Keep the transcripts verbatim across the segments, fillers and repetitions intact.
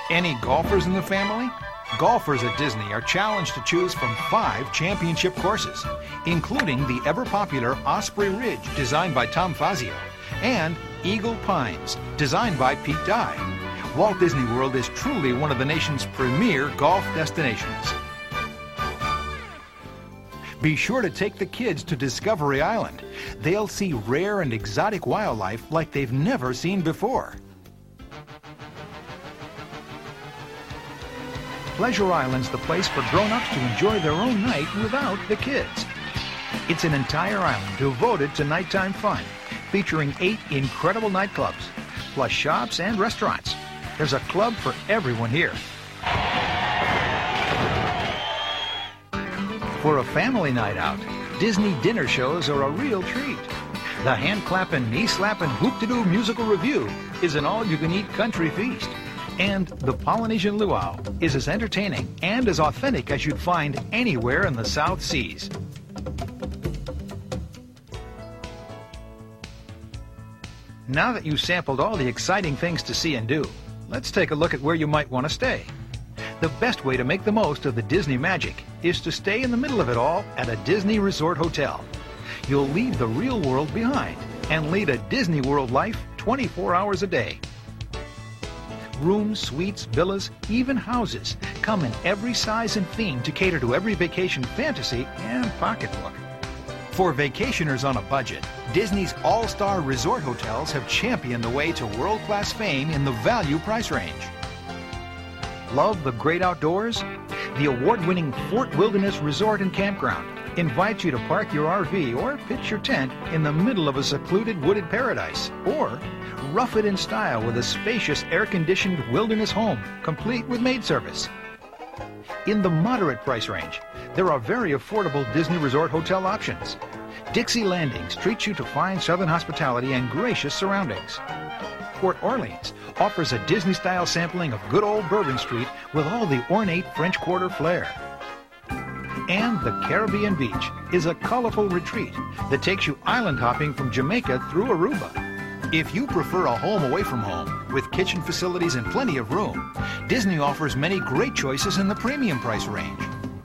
Any golfers in the family? Golfers at Disney are challenged to choose from five championship courses, including the ever-popular Osprey Ridge, designed by Tom Fazio, and Eagle Pines, designed by Pete Dye. Walt Disney World is truly one of the nation's premier golf destinations. Be sure to take the kids to Discovery Island. They'll see rare and exotic wildlife like they've never seen before. Pleasure Island's the place for grown-ups to enjoy their own night without the kids. It's an entire island devoted to nighttime fun, featuring eight incredible nightclubs, plus shops and restaurants. There's a club for everyone here. For a family night out, Disney dinner shows are a real treat. The hand-clapping, knee-slapping Hoop-de-Doo musical review is an all-you-can-eat country feast. And the Polynesian Luau is as entertaining and as authentic as you'd find anywhere in the South Seas. Now that you've sampled all the exciting things to see and do, let's take a look at where you might want to stay. The best way to make the most of the Disney magic is to stay in the middle of it all at a Disney Resort Hotel. You'll leave the real world behind and lead a Disney World life twenty-four hours a day. Rooms, suites, villas, even houses come in every size and theme to cater to every vacation fantasy and pocketbook. For vacationers on a budget, Disney's all-star resort hotels have championed the way to world-class fame in the value price range. Love the great outdoors? The award-winning Fort Wilderness Resort and Campground invites you to park your R V or pitch your tent in the middle of a secluded wooded paradise, or rough it in style with a spacious air-conditioned wilderness home, complete with maid service. In the moderate price range, there are very affordable Disney Resort Hotel options. Dixie Landings treats you to fine southern hospitality and gracious surroundings. Port Orleans offers a Disney-style sampling of good old Bourbon Street with all the ornate French Quarter flair. And the Caribbean Beach is a colorful retreat that takes you island hopping from Jamaica through Aruba. If you prefer a home away from home, with kitchen facilities and plenty of room, Disney offers many great choices in the premium price range.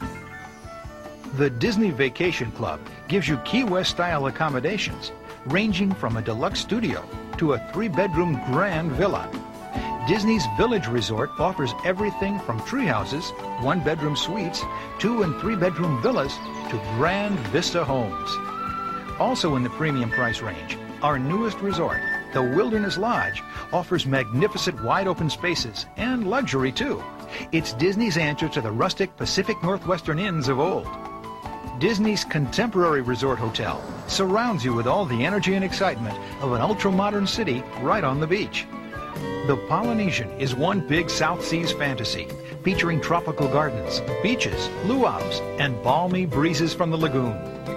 The Disney Vacation Club gives you Key West-style accommodations, ranging from a deluxe studio to a three-bedroom grand villa. Disney's Village Resort offers everything from tree houses, one-bedroom suites, two- and three-bedroom villas to grand vista homes. Also in the premium price range, our newest resort, the Wilderness Lodge, offers magnificent wide-open spaces and luxury, too. It's Disney's answer to the rustic Pacific Northwestern inns of old. Disney's Contemporary Resort Hotel surrounds you with all the energy and excitement of an ultra-modern city right on the beach. The Polynesian is one big South Seas fantasy, featuring tropical gardens, beaches, luau's, and balmy breezes from the lagoon.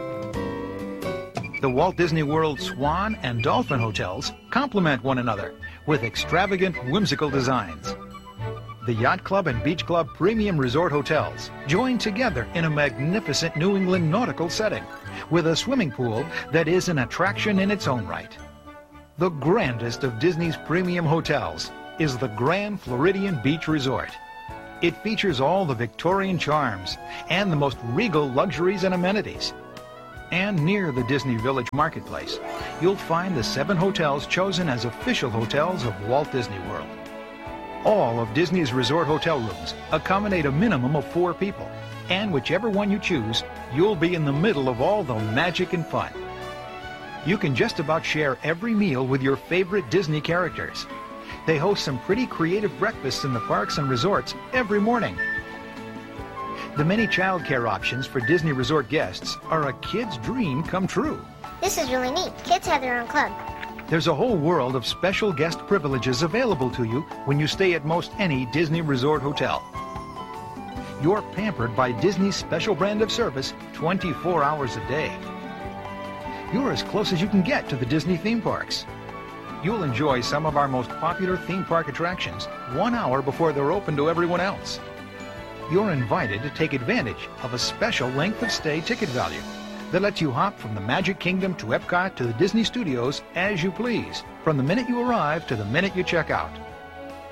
The Walt Disney World Swan and Dolphin hotels complement one another with extravagant, whimsical designs. The Yacht Club and Beach Club Premium Resort Hotels join together in a magnificent New England nautical setting with a swimming pool that is an attraction in its own right. The grandest of Disney's premium hotels is the Grand Floridian Beach Resort. It features all the Victorian charms and the most regal luxuries and amenities. And near the Disney Village Marketplace, you'll find the seven hotels chosen as official hotels of Walt Disney World. All of Disney's resort hotel rooms accommodate a minimum of four people, and whichever one you choose, you'll be in the middle of all the magic and fun. You can just about share every meal with your favorite Disney characters. They host some pretty creative breakfasts in the parks and resorts every morning. The many child care options for Disney Resort guests are a kid's dream come true. This is really neat. Kids have their own club. There's a whole world of special guest privileges available to you when you stay at most any Disney Resort Hotel. You're pampered by Disney's special brand of service twenty-four hours a day. You're as close as you can get to the Disney theme parks. You'll enjoy some of our most popular theme park attractions one hour before they're open to everyone else. You're invited to take advantage of a special length of stay ticket value that lets you hop from the Magic Kingdom to Epcot to the Disney Studios as you please, from the minute you arrive to the minute you check out.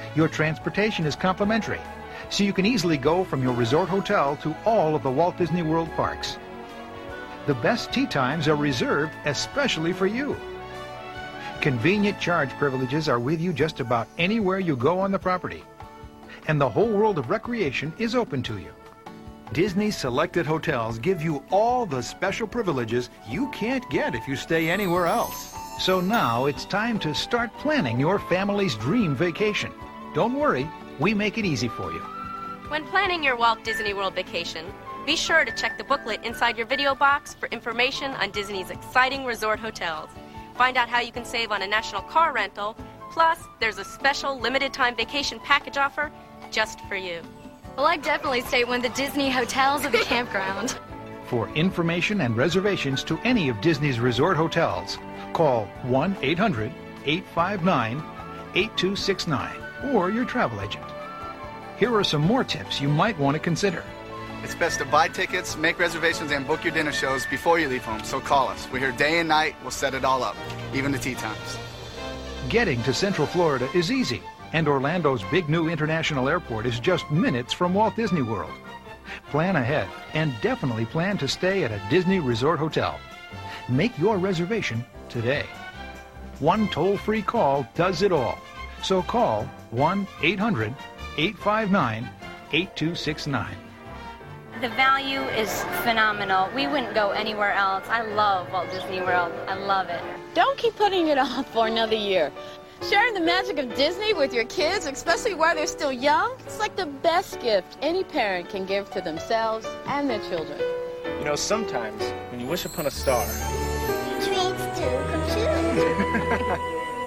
Your transportation is complimentary, so you can easily go from your resort hotel to all of the Walt Disney World parks. The best tea times are reserved especially for you. Convenient charge privileges are with you just about anywhere you go on the property. And the whole world of recreation is open to you. Disney's selected hotels give you all the special privileges you can't get if you stay anywhere else. So now it's time to start planning your family's dream vacation. Don't worry, we make it easy for you. When planning your Walt Disney World vacation, be sure to check the booklet inside your video box for information on Disney's exciting resort hotels. Find out how you can save on a national car rental. Plus, there's a special limited-time vacation package offer just for you. Well, I'd definitely stay at one of the Disney hotels or the campground. For information and reservations to any of Disney's resort hotels, call one eight hundred, eight five nine, eight two six nine or your travel agent. Here are some more tips you might want to consider. It's best to buy tickets, make reservations, and book your dinner shows before you leave home, so call us. We're here day and night. We'll set it all up, even the tea times. Getting to Central Florida is easy, and Orlando's big new international airport is just minutes from Walt Disney World. Plan ahead, and definitely plan to stay at a Disney Resort Hotel. Make your reservation today. One toll-free call does it all. So call one eight hundred, eight five nine, eight two six nine. The value is phenomenal. We wouldn't go anywhere else. I love Walt Disney World. I love it. Don't keep putting it off for another year. Sharing the magic of Disney with your kids, especially while they're still young, it's like the best gift any parent can give to themselves and their children. You know, sometimes when you wish upon a star, Dreams do come true.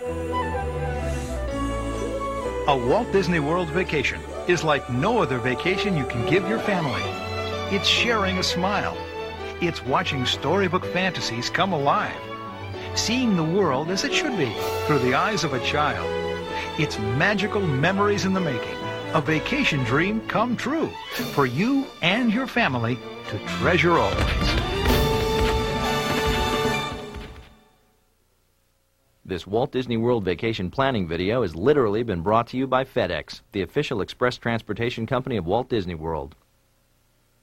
A Walt Disney World vacation is like no other vacation you can give your family. It's sharing a smile. It's watching storybook fantasies come alive. Seeing the world as it should be, through the eyes of a child. It's magical memories in the making. A vacation dream come true for you and your family to treasure always. This Walt Disney World vacation planning video has literally been brought to you by FedEx, the official express transportation company of Walt Disney World.